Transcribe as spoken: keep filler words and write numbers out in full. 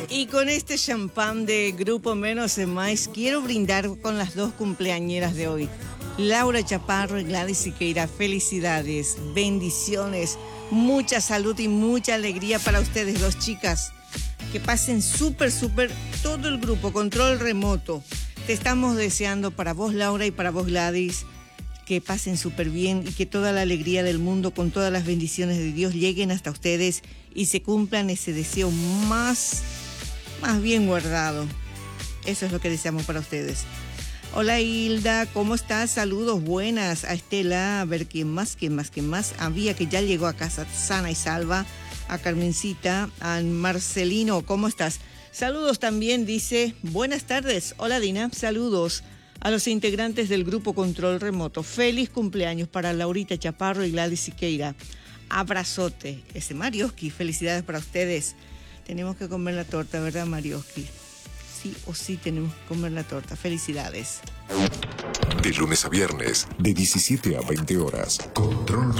Y con este champán de Grupo Menos es Más, quiero brindar con las dos cumpleañeras de hoy. Laura Chaparro y Gladys Siqueira, felicidades, bendiciones, mucha salud y mucha alegría para ustedes dos chicas. Que pasen súper, súper todo el grupo, control remoto. Te estamos deseando para vos, Laura, y para vos, Gladys, que pasen súper bien y que toda la alegría del mundo con todas las bendiciones de Dios lleguen hasta ustedes y se cumplan ese deseo más, más bien guardado. Eso es lo que deseamos para ustedes. Hola Hilda, ¿cómo estás? Saludos, buenas. A Estela, a ver quién más, quién más, quién más. Había que ya llegó a casa sana y salva. A Carmencita, a Marcelino, ¿cómo estás? Saludos también, dice, buenas tardes. Hola Dina, saludos a los integrantes del Grupo Control Remoto. Feliz cumpleaños para Laurita Chaparro y Gladys Siqueira. Abrazote. Ese Marioski, felicidades para ustedes. Tenemos que comer la torta, ¿verdad, Marioski? Sí o sí tenemos que comer la torta. Felicidades. De lunes a viernes, de diecisiete a veinte horas. Control